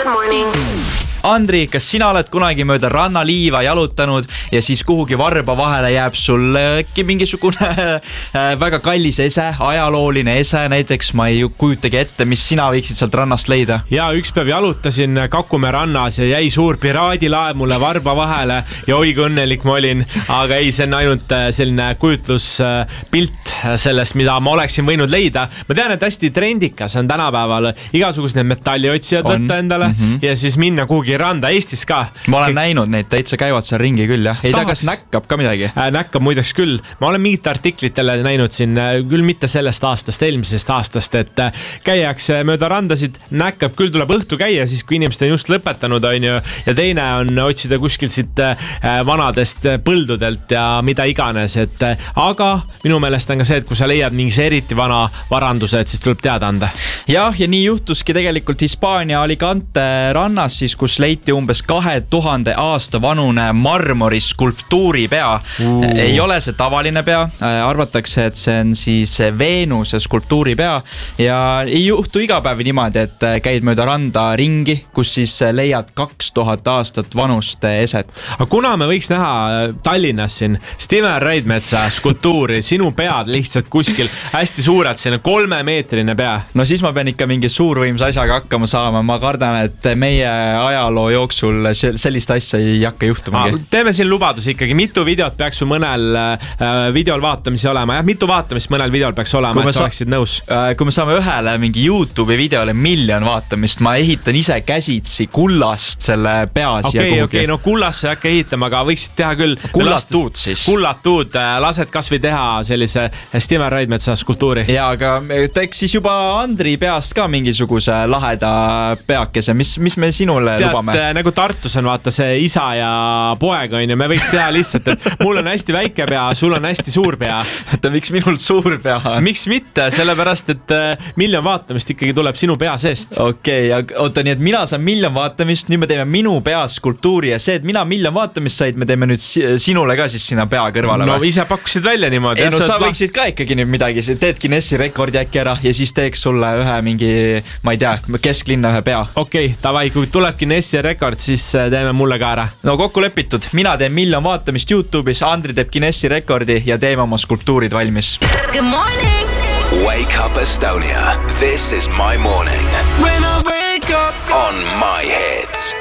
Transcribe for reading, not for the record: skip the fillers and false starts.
Good morning. Andri, kas sina oled kunagi mööda rannaliiva jalutanud ja siis kuhugi varba vahele jääb sul äkki mingisugune väga kallis ese, ajalooline ese näiteks, ma ei kujutagi ette, mis sina võiksid sealt rannast leida? Ja üks päev jalutasin Kakumäe rannas ja jäi suur piraadilaev mulle varba vahele ja oi kui õnnelik ma olin, aga ei, see on ainult selline kujutluspilt sellest, mida ma oleksin võinud leida. Ma tean, et hästi trendikas on tänapäeval igasugused metalliotsijad võtta endale ja siis minna kuhugi randa Eestis ka. Ma olen näinud neid, täitsa käivad seal ringi küll, jah. Ei ta kas näkkab ka midagi? Näkkab muideks küll. Ma olen mingit artiklitele näinud siin, küll mitte sellest aastast, eelmisest aastast, et käiakse mööda randasid, näkkab, küll tuleb õhtu käia, siis kui inimesed on just lõpetanud, on ju, ja teine on otsida kuskilt siit vanadest põldudelt ja mida iganes, et aga minu meelest on ka see, et kui sa leiad mingis eriti vana varanduse, et siis tuleb teada anda. Jah, ja nii juhtuski tegelikult Hispaania Alicante rannas, siis kus leiti umbes 2000 aasta vanune marmori skulptuuri pea. Ei ole see tavaline pea, arvatakse, et see on siis Veenuse skulptuuri pea ja ei juhtu iga päev niimoodi, et käid mööda randa ringi, kus siis leiad 2000 aastat vanust eset. Aga kuna me võiks näha Tallinnas siin Steven Raidmetsa skulptuuri, sinu pead lihtsalt kuskil hästi suured, selline 3-meetrine pea? No siis ma pean ikka mingi suurvõimsa asjaga hakkama saama, ma kardan, et meie ajaloo jooksul sellist asja ei hakka juhtumagi. Teeme siin lubadusi ikkagi, mitu videot peaks su mõnel videol vaatamisi olema, jah, mitu vaatamist mõnel videol peaks olema, et sa oleksid nõus? Kui me saame ühele mingi YouTube'i videole 1 000 000 vaatamist, ma ehitan ise käsitsi kullast selle pea siia kuhugi. Okei, no kullast sa ei hakka ehitama, aga võiksid teha küll kullatuud siis. Kullatuud, lased kas või teha sellise Steven Raidmetsa skulptuuri. Ja, aga teeks siis juba Andri peast ka mingisuguse laheda peakese, mis me sinule lubame? Nagu Tartus on vaata see isa ja poeg on ja me võiks teha lihtsalt, et mul on hästi väike pea, sul on hästi suur pea. Et miks minul suur pea on? Miks mitte, sellepärast, et 1 000 000 vaatamist ikkagi tuleb sinu pea seest. Okei, oota, nii et mina saan 1 000 000 vaatamist, nüüd me teeme minu pea skulptuuri ja see, et mina 1 000 000 vaatamist said, me teeme nüüd sinule ka siis sinna pea kõrvale. No ise pakkusid välja niimoodi. Ei, no sa võiksid ka ikkagi nüüd midagi, teed Guinessi rekordi äkki ära ja siis teeks sulle ühe mingi, ma ei tea, kesklinna ühe pea. Okei, tavai, kui tuleb Guinessi rekord, siis teeme mulle ka ära. No kokku lepitud, mina teen 1 000 000 vaatamist YouTube'is, Andri teeb Guinessi rekordi ja teeme oma skulptuurid valmis. Good morning. Wake up Estonia. This is my morning. When I wake up on My Hits.